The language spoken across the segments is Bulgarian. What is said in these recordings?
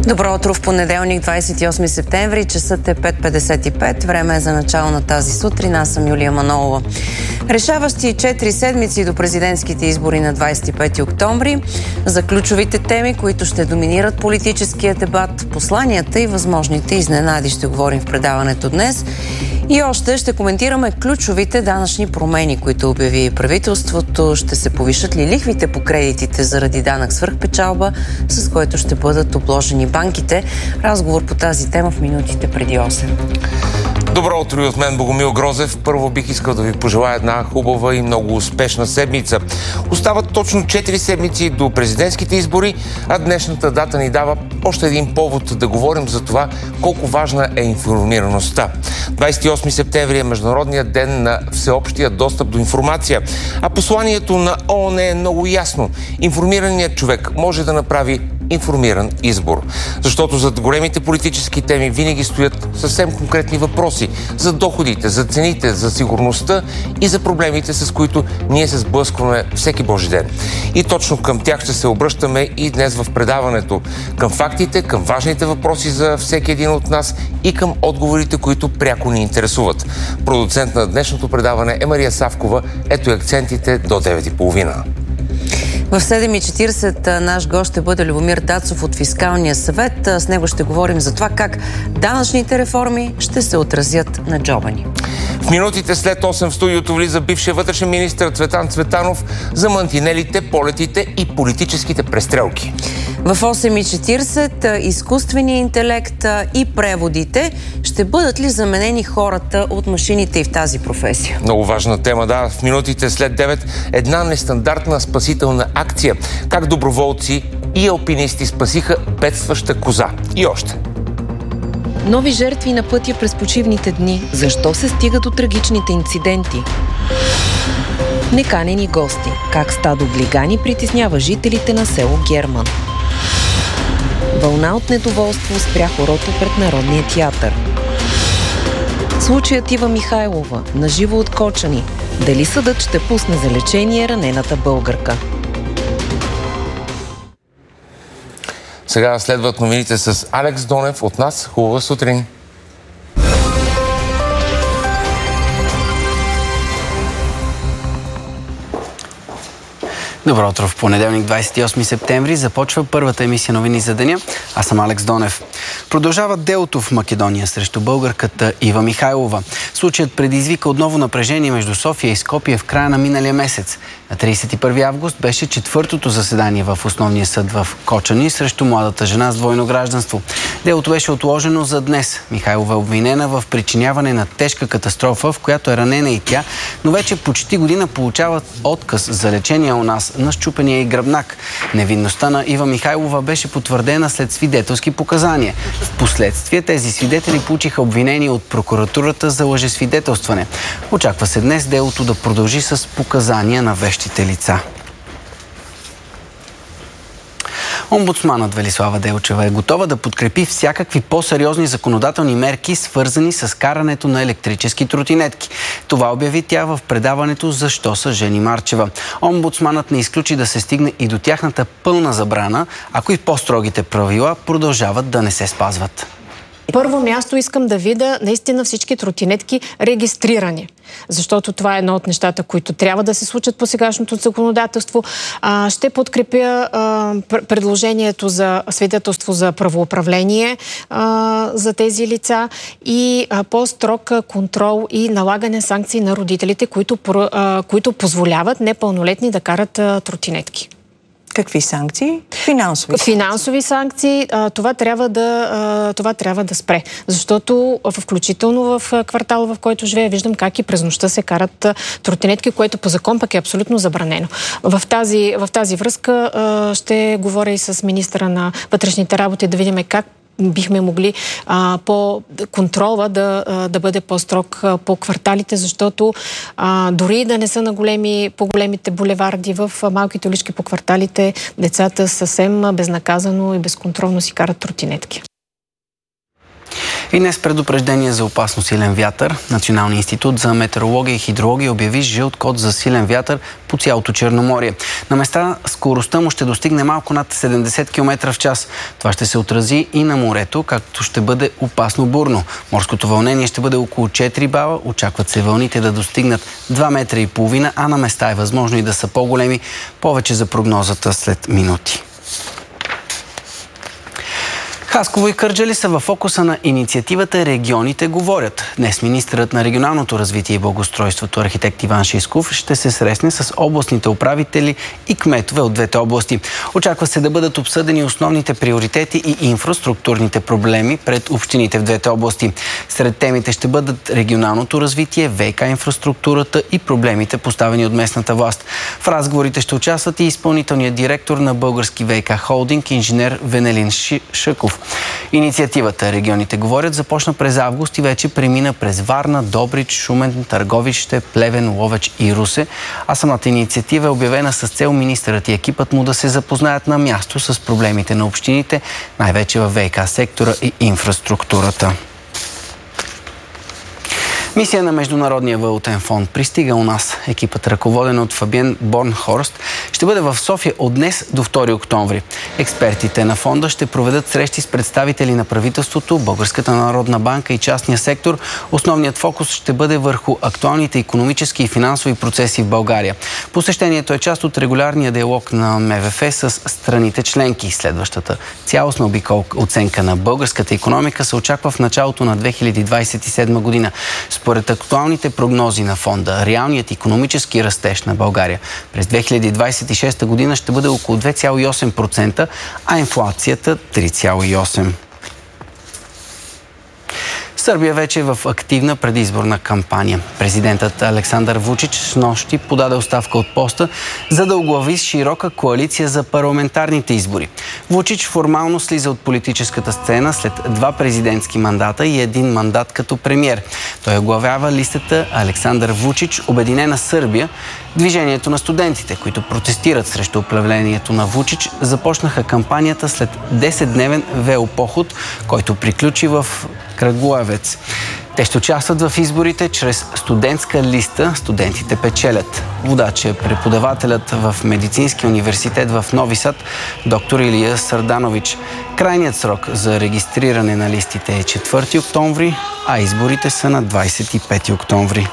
Добро утро в понеделник, 28 септември. Часът е 5:55. Време е за начало на тази сутрин. Аз съм Юлия Манолова. Решаващи 4 седмици до президентските избори на 25 октомври. За ключовите теми, които ще доминират политическия дебат, посланията и възможните изненади ще говорим в предаването днес. И още ще коментираме ключовите данъчни промени, които обяви правителството. Ще се повишат ли лихвите по кредитите заради данък свръхпечалба, с който ще бъдат обложени банките? Разговор по тази тема в минутите преди 8. Добро утро и от мен, Богомил Грозев. Първо бих искал да ви пожелая една хубава и много успешна седмица. Остават точно 4 седмици до президентските избори, а днешната дата ни дава още един повод да говорим за това колко важна е информираността. 28 септември е Международният ден на всеобщия достъп до информация, а посланието на ООН е много ясно. Информираният човек може да направи информиран избор. Защото зад големите политически теми винаги стоят съвсем конкретни въпроси за доходите, за цените, за сигурността и за проблемите, с които ние се сблъскваме всеки Божи ден. И точно към тях ще се обръщаме и днес в предаването. Към фактите, към важните въпроси за всеки един от нас и към отговорите, които пряко ни интересуват. Продуцент на днешното предаване е Мария Савкова. Ето и акцентите до 9:30. В 7:40 наш гост ще бъде Любомир Дацов от Фискалния съвет. С него ще говорим за това как данъчните реформи ще се отразят на джоба ни. В минутите след 8 в студиото влиза бившия вътрешен министър Цветан Цветанов за мантинелите, полетите и политическите престрелки. В 8:40 изкуственият интелект и преводите ще бъдат ли заменени хората от машините и в тази професия? Много важна тема, да. В минутите след 9 една нестандартна спасителна акция. Как доброволци и алпинисти спасиха бедстваща коза. И още. Нови жертви на пътя през почивните дни. Защо се стига до трагичните инциденти? Неканени гости. Как стадо глигани притеснява жителите на село Герман. Вълна от недоволство спря хорото пред Народния театър. Случаят Ива Михайлова, наживо от Кочани. Дали съдът ще пусне за лечение ранената българка? Сега следват новините с Алекс Донев от нас. Хубава сутрин! Добро утро! В понеделник, 28 септември, започва първата емисия новини за деня. Аз съм Алекс Донев. Продължава делото в Македония срещу българката Ива Михайлова. Случаят предизвика отново напрежение между София и Скопие в края на миналия месец. На 31 август беше четвъртото заседание в основния съд в Кочани срещу младата жена с двойно гражданство. Делото беше отложено за днес. Михайлова е обвинена в причиняване на тежка катастрофа, в която е ранена и тя, но вече почти година получава отказ за лечение у нас на счупения и гръбнак. Невинността на Ива Михайлова беше потвърдена след свидетелски показания. Впоследствие тези свидетели получиха обвинение от прокуратурата за лъжесвидетелстване. Очаква се днес делото да продължи с показания на вещите лица. Омбудсманът Велислава Делчева е готова да подкрепи всякакви по-сериозни законодателни мерки, свързани с карането на електрически тротинетки. Това обяви тя в предаването "Защо са Жени Марчева". Омбудсманът не изключи да се стигне и до тяхната пълна забрана, ако и по-строгите правила продължават да не се спазват. Първо място искам да видя наистина всички тротинетки регистрирани, защото това е едно от нещата, които трябва да се случат по сегашното законодателство. Ще подкрепя предложението за свидетелство за правоуправление за тези лица и по-строг контрол и налагане санкции на родителите, които позволяват непълнолетни да карат тротинетки. Какви санкции? Финансови санкции. Това трябва да спре. Защото включително в квартала, в който живея, виждам как и през нощта се карат тротинетки, което по закон пък е абсолютно забранено. В тази връзка ще говоря и с министъра на вътрешните работи да видим как бихме могли по контрола да бъде по-строг по кварталите, защото дори да не са на по-големите булеварди, в малките улички по кварталите, децата съвсем безнаказано и безконтролно си карат тротинетки. И днес предупреждение за опасно силен вятър. Националният институт за метеорология и хидрология обяви жълт код за силен вятър по цялото Черноморие. На места скоростта му ще достигне малко над 70 км в час. Това ще се отрази и на морето, както ще бъде опасно бурно. Морското вълнение ще бъде около 4 бала. Очакват се вълните да достигнат 2,5 метра, а на места е възможно и да са по-големи. Повече за прогнозата след минути. Хасково и Кърджали са във фокуса на инициативата "Регионите говорят". Днес министърът на регионалното развитие и благоустройството архитект Иван Шисков ще се срещне с областните управители и кметове от двете области. Очаква се да бъдат обсъдени основните приоритети и инфраструктурните проблеми пред общините в двете области. Сред темите ще бъдат регионалното развитие, ВиК инфраструктурата и проблемите, поставени от местната власт. В разговорите ще участват и изпълнителният директор на Български ВиК холдинг инженер Венелин Шъков. Инициативата "Регионите говорят" започна през август и вече премина през Варна, Добрич, Шумен, Търговище, Плевен, Ловеч и Русе, а самата инициатива е обявена с цел министърът и екипът му да се запознаят на място с проблемите на общините, най-вече във ВиК сектора и инфраструктурата. Мисия на Международния валутен фонд пристига у нас. Екипът, ръководен от Фабиен Борнхорст, ще бъде в София от днес до 2 октомври. Експертите на фонда ще проведат срещи с представители на правителството, Българската народна банка и частния сектор. Основният фокус ще бъде върху актуалните икономически и финансови процеси в България. Посещението е част от регулярния диалог на МВФ с страните членки. Следващата цялостна оценка на българската икономика се очаква в началото на 2027 година. Според актуалните прогнози на фонда, реалният икономически растеж на България през 2026 година ще бъде около 2,8%, а инфлацията 3,8%. Сърбия вече е в активна предизборна кампания. Президентът Александър Вучич снощи подаде оставка от поста, за да оглави широка коалиция за парламентарните избори. Вучич формално слиза от политическата сцена след 2 президентски мандата и 1 мандат като премиер. Той оглавява листата Александър Вучич, Обединена Сърбия. Движението на студентите, които протестират срещу управлението на Вучич, започнаха кампанията след 10-дневен велопоход, който приключи в Крагуевец. Те ще участват в изборите чрез студентска листа "Студентите печелят". Водач е преподавателят в Медицинския университет в Нови Сад, доктор Илия Сарданович. Крайният срок за регистриране на листите е 4 октомври, а изборите са на 25 октомври.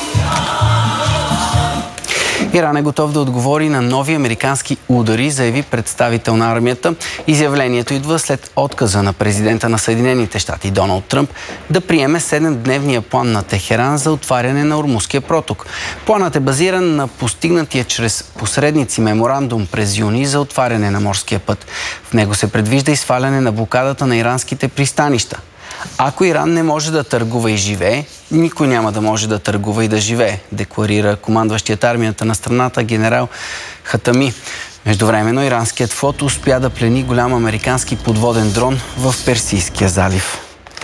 Иран е готов да отговори на нови американски удари, заяви представител на армията. Изявлението идва след отказа на президента на Съединените щати Доналд Тръмп да приеме 7-дневния план на Техеран за отваряне на Ормузския проток. Планът е базиран на постигнатия чрез посредници меморандум през юни за отваряне на морския път. В него се предвижда и сваляне на блокадата на иранските пристанища. Ако Иран не може да търгува и живее, никой няма да може да търгува и да живее, декларира командващият армията на страната генерал Хатами. Междувременно иранският флот успя да плени голям американски подводен дрон в Персийския залив.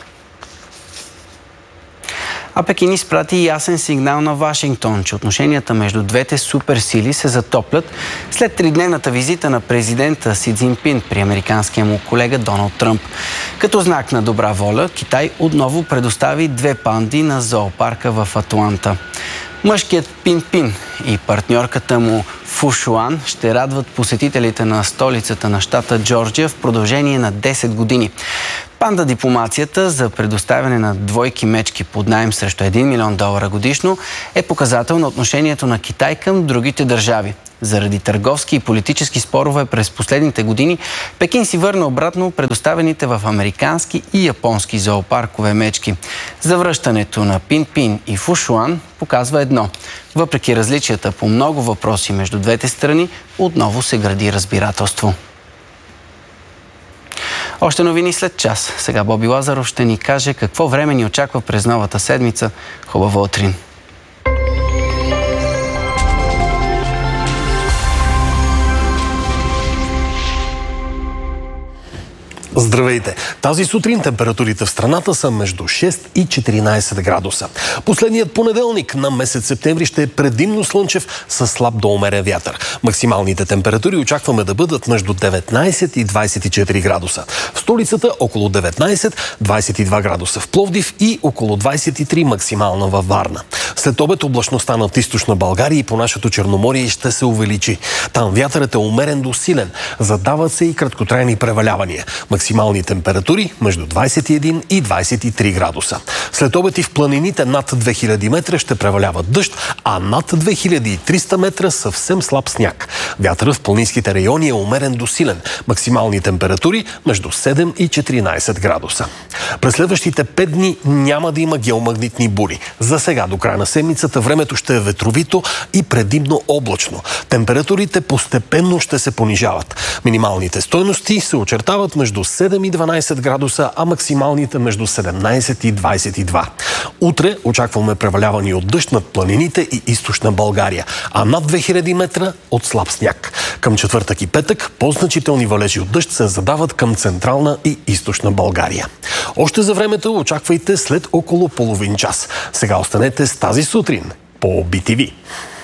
А Пекин изпрати ясен сигнал на Вашингтон, че отношенията между двете суперсили се затоплят след 3-дневната визита на президента Си Цзинпин при американския му колега Доналд Тръмп. Като знак на добра воля, Китай отново предостави 2 панди на зоопарка в Атланта. Мъжкият Пин-Пин и партньорката му Фушуан ще радват посетителите на столицата на щата Джорджия в продължение на 10 години. Панда дипломацията за предоставяне на двойки мечки под наем срещу $1 милион годишно е показател на отношението на Китай към другите държави. Заради търговски и политически спорове през последните години, Пекин си върна обратно предоставените в американски и японски зоопаркове мечки. Завръщането на Пин-Пин и Фушуан показва едно. Въпреки различията по много въпроси между двете страни, отново се гради разбирателство. Още новини след час. Сега Боби Лазаров ще ни каже какво време ни очаква през новата седмица. Хубава утрин! Здравейте! Тази сутрин температурите в страната са между 6 и 14 градуса. Последният понеделник на месец септември ще е предимно слънчев с слаб до умерен вятър. Максималните температури очакваме да бъдат между 19 и 24 градуса. В столицата около 19, 22 градуса в Пловдив и около 23 максимална във Варна. След обед облачността над източна България и по нашето Черноморие ще се увеличи. Там вятърът е умерен до силен. Задават се и краткотрайни превалявания. Максимални температури между 21 и 23 градуса. След обед и в планините над 2000 метра ще преваляват дъжд, а над 2300 метра съвсем слаб сняг. Вятърът в планинските райони е умерен до силен. Максимални температури между 7 и 14 градуса. През следващите 5 дни няма да има геомагнитни бури. За сега до края на седмицата времето ще е ветровито и предимно облачно. Температурите постепенно ще се понижават. Минималните стойности се очертават между 7 и 12 градуса, а максималните между 17 и 22. Утре очакваме превалявани от дъжд над планините и източна България, а над 2000 метра от слаб сняг. Към четвъртък и петък по-значителни валежи от дъжд се задават към централна и източна България. Още за времето очаквайте след около половин час. Сега останете с тази сутрин по BTV.